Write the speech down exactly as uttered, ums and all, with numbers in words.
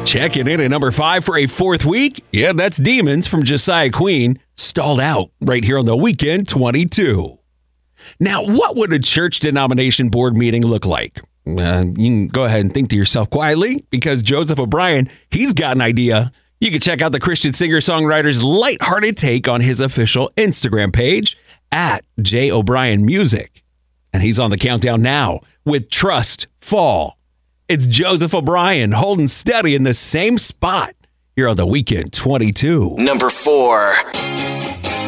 Checking in at number five for a fourth week. Yeah, that's Demons from Josiah Queen. Stalled out right here on the Weekend twenty-two. Now, what would a church denomination board meeting look like? Uh, you can go ahead and think to yourself quietly, because Joseph O'Brien, he's got an idea. You can check out the Christian singer-songwriter's lighthearted take on his official Instagram page at J O'Brien Music. And he's on the countdown now with Trust Fall. It's Joseph O'Brien holding steady in the same spot here on the Weekend twenty-two. Number four.